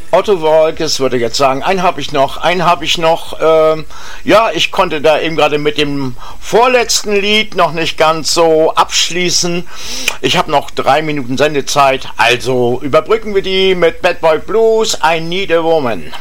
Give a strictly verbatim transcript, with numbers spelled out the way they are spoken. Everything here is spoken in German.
Otto Walkes würde jetzt sagen, einen habe ich noch, einen habe ich noch. Ähm, ja, ich konnte da eben gerade mit dem vorletzten Lied noch nicht ganz so abschließen. Ich habe noch drei Minuten Sendezeit, also überbrücken wir die mit Bad Boy Blues, I Need a Woman.